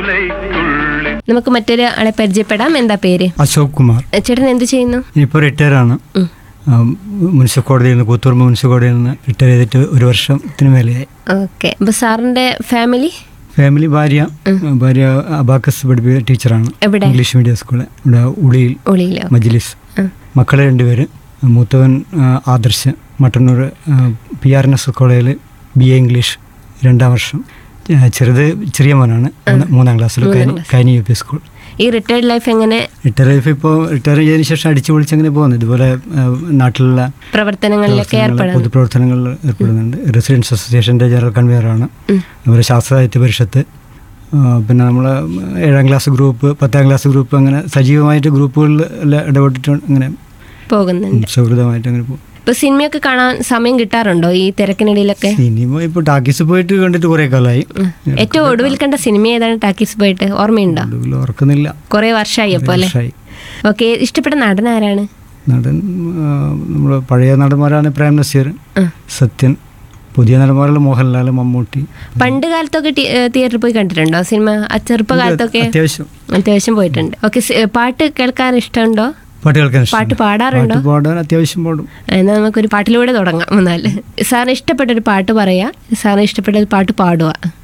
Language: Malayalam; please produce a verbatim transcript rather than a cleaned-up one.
നമുക്ക് മറ്റൊരു ആളെ പരിചയപ്പെടാം. എന്താ പേര്? അശോക് കുമാർ. ചേട്ടൻ എന്ത് ചെയ്യുന്നു? ഇപ്പോൾ റിട്ടയർ ആണ്. മുനിസിപ്പൽ കോടതിയിൽ നിന്ന്, കൂത്തൂർ മുനിസിപ്പൽ കോടതിയിൽ നിന്ന് റിട്ടയർ ചെയ്തിട്ട് ഒരു വർഷത്തിന് മേലെയായി. ഓക്കെ. അപ്പോൾ സാറിൻ്റെ ഫാമിലി? ഫാമിലി ഭാര്യ ഭാര്യ അബാക്കസ് പഠിപ്പിക്കുന്ന ടീച്ചറാണ്. എവിടെ? ഇംഗ്ലീഷ് മീഡിയം സ്കൂള് ഇവിടെ ഉളിയിൽ ഉളിയിലോ? മജ്ലിസ്. മക്കളെ രണ്ടുപേര്. മൂത്തവൻ Adarsh Mattannur P R N S കോളേജിൽ ബി എ ഇംഗ്ലീഷ് രണ്ടാം വർഷം. ചെറുത് ചെറിയ മോനാണ്, മൂന്നാം ക്ലാസ്സിൽ, കൈനി യു പി സ്കൂൾ. ഈ റിട്ടയർഡ് ലൈഫ് എങ്ങനെ? റിട്ടയർ ലൈഫ് ഇപ്പോൾ റിട്ടയർ ചെയ്തതിനു ശേഷം അടിച്ചു പൊളിച്ചങ്ങനെ പോകുന്നു. ഇതുപോലെ നാട്ടിലുള്ള പ്രവർത്തനങ്ങളിലൊക്കെ പൊതുപ്രവർത്തനങ്ങളിൽ ഏർപ്പെടുന്നുണ്ട്. റെസിഡൻസ് അസോസിയേഷൻ്റെ ജനറൽ കൺവീനറാണ്. അതുപോലെ ശാസ്ത്ര സാഹിത്യ പരിഷത്ത്, പിന്നെ നമ്മൾ ഏഴാം ക്ലാസ് ഗ്രൂപ്പ്, പത്താം ക്ലാസ് ഗ്രൂപ്പ്, അങ്ങനെ സജീവമായിട്ട് ഗ്രൂപ്പുകളിൽ എല്ലാം ഇടപെട്ടിട്ട് അങ്ങനെ പോകുന്നുണ്ട്. സൗഹൃദമായിട്ട് അങ്ങനെ പോകും. ഇപ്പോൾ സിനിമയൊക്കെ കാണാൻ സമയം കിട്ടാറുണ്ടോ ഈ തിരക്കിനിടയിലൊക്കെ? സിനിമ ഇപ്പോൾ ടാക്കീസ് പോയിട്ട് കണ്ടിട്ട് കുറേ കാലമായി. ഏറ്റവും ഒടുവിൽ കണ്ട സിനിമ ഏതാണ് ടാക്കീസ് പോയിട്ട്? ഓർമ്മയുണ്ടോ? ഓർക്കുന്നില്ല, കുറേ വർഷമായി. അപ്പോൾ അല്ലേ? ഓക്കെ. ഇഷ്ടപ്പെട്ട നടൻ ആരാണ്? നടൻ നമ്മൾ പഴയ നടന്മാരാണ് പ്രേം നസീർ, സത്യൻ. പുതിയ നടന്മാരുള്ള മോഹൻലാൽ, മമ്മൂട്ടി. പണ്ട് കാലത്തൊക്കെ തിയേറ്ററിൽ പോയി കണ്ടിട്ടുണ്ടോ സിനിമ? ചെറുപ്പകാലത്തൊക്കെ അത്യാവശ്യം അത്യാവശ്യം പോയിട്ടുണ്ട്. ഓക്കെ. പാട്ട് കേൾക്കാൻ ഇഷ്ടമുണ്ടോ? പാട്ട് കേൾക്കാൻ പാട്ട് പാടാറുണ്ടോ? പാടാൻ അത്യാവശ്യം പാടും. എന്നാൽ നമുക്കൊരു പാട്ടിലൂടെ തുടങ്ങാം. എന്നാൽ സാറിന് ഇഷ്ടപ്പെട്ടൊരു പാട്ട് പറയാ. സാറിന് ഇഷ്ടപ്പെട്ട ഒരു പാട്ട് പാടുക.